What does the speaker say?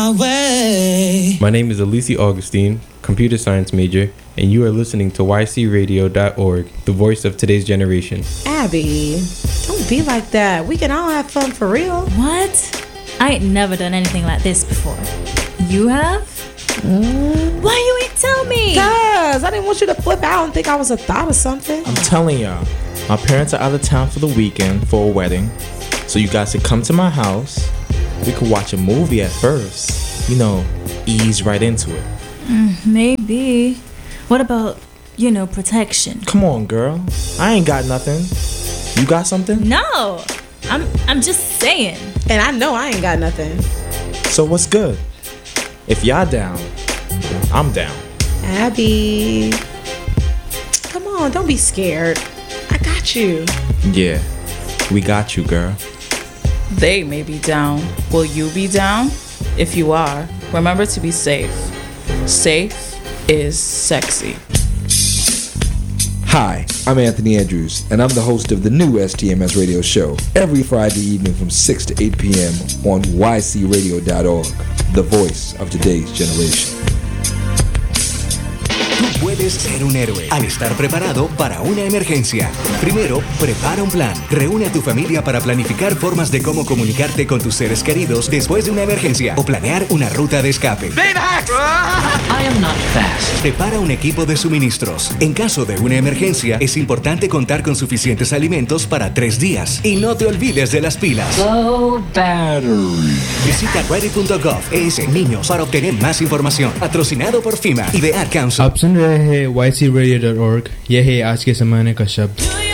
My name is Elise Augustine, computer science major, and you are listening to ycradio.org, the voice of today's generation. Abby, don't be like that. We can all have fun for real. What? I ain't never done anything like this before. You have? Why you ain't tell me? Cause I didn't want you to flip out and think I was a thought or something. I'm telling y'all, my parents are out of town for the weekend for a wedding, so you guys could come to my house. We could watch a movie at first, ease right into it. Maybe. What about, protection? Come on, girl. I ain't got nothing. You got something? No, I'm just saying. And I know I ain't got nothing. So what's good? If y'all down, I'm down. Abby, come on, don't be scared. I got you. Yeah, we got you, girl. They may be down. Will you be down? If you are, remember to be safe. Safe is sexy. Hi, I'm Anthony Andrews, and I'm the host of the new STMS radio show every Friday evening from 6 to 8 p.m. on ycradio.org, the voice of today's generation. Tú puedes ser un héroe al estar preparado para una emergencia. Primero, prepara un plan. Reúne a tu familia para planificar formas de cómo comunicarte con tus seres queridos después de una emergencia o planear una ruta de escape. I am not fast. Prepara un equipo de suministros. En caso de una emergencia, es importante contar con suficientes alimentos para 3 días. Y no te olvides de las pilas. Low battery. Visita ready.gov niños para obtener más información. Patrocinado por FEMA y The Ad Council. आप सुन रहे हैं ycradio.org। यह है आज के ज़माने का शब्द।